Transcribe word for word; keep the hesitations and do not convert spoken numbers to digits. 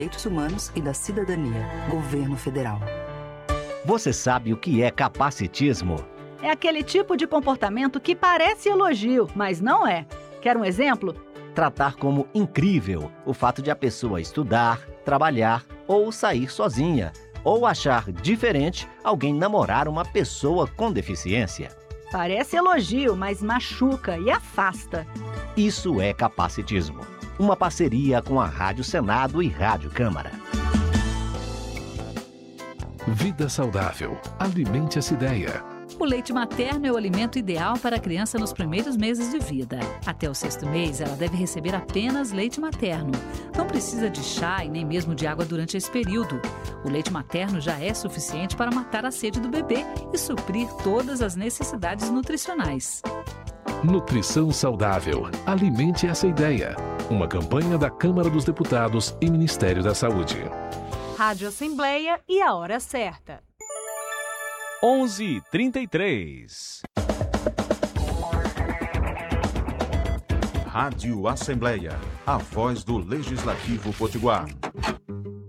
Direitos Humanos e da Cidadania. Governo Federal. Você sabe o que é capacitismo? É aquele tipo de comportamento que parece elogio, mas não é. Quer um exemplo? Tratar como incrível o fato de a pessoa estudar, trabalhar ou sair sozinha, ou achar diferente alguém namorar uma pessoa com deficiência. Parece elogio, mas machuca e afasta. Isso é capacitismo. Uma parceria com a Rádio Senado e Rádio Câmara. Vida saudável. Alimente essa ideia. O leite materno é o alimento ideal para a criança nos primeiros meses de vida. Até o sexto mês, ela deve receber apenas leite materno. Não precisa de chá e nem mesmo de água durante esse período. O leite materno já é suficiente para matar a sede do bebê e suprir todas as necessidades nutricionais. Nutrição saudável. Alimente essa ideia. Uma campanha da Câmara dos Deputados e Ministério da Saúde. Rádio Assembleia e a hora certa. onze e trinta e três. Rádio Assembleia, a voz do Legislativo Potiguar.